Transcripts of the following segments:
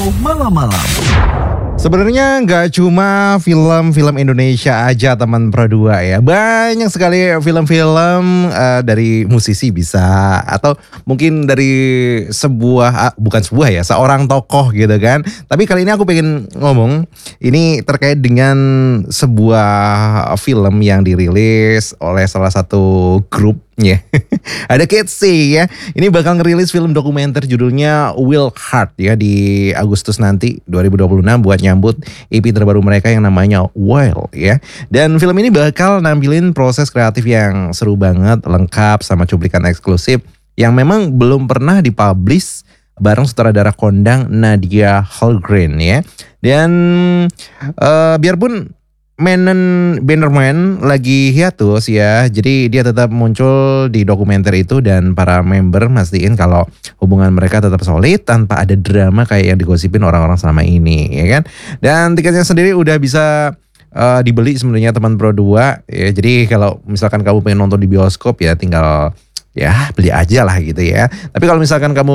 Malam-malam. Sebenarnya nggak cuma film-film Indonesia aja teman Pro 2 ya. Banyak sekali film-film dari musisi bisa. Atau mungkin dari bukan sebuah ya, seorang tokoh gitu kan. Tapi kali ini aku pengen ngomong, ini terkait dengan sebuah film yang dirilis oleh salah satu grup ya. Ada Ketsy ya. Ini bakal ngerilis film dokumenter judulnya Will Heart ya di Agustus nanti 2026 buat nyambut EP terbaru mereka yang namanya Wild ya. Dan film ini bakal nampilin proses kreatif yang seru banget, lengkap sama cuplikan eksklusif yang memang belum pernah dipublish bareng sutradara kondang Nadia Hallgren ya. Dan biarpun Bannerman lagi hiatus ya, jadi dia tetap muncul di dokumenter itu dan para member mastiin kalau hubungan mereka tetap solid tanpa ada drama kayak yang digosipin orang-orang selama ini ya kan. Dan tiketnya sendiri udah bisa dibeli sebenarnya teman Pro 2 ya. Jadi kalau misalkan kamu pengen nonton di bioskop ya tinggal ya beli aja lah gitu ya. Tapi kalau misalkan kamu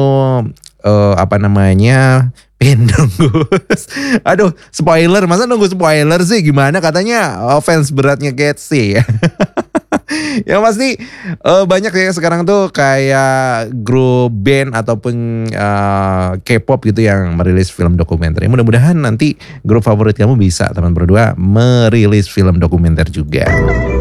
pengen nunggu, aduh spoiler, masa nunggu spoiler sih, gimana katanya fans beratnya Ketsy ya. Yang pasti banyak ya sekarang tuh kayak grup band ataupun K-pop gitu yang merilis film dokumenter. Mudah-mudahan nanti grup favorit kamu bisa teman berdua merilis film dokumenter juga.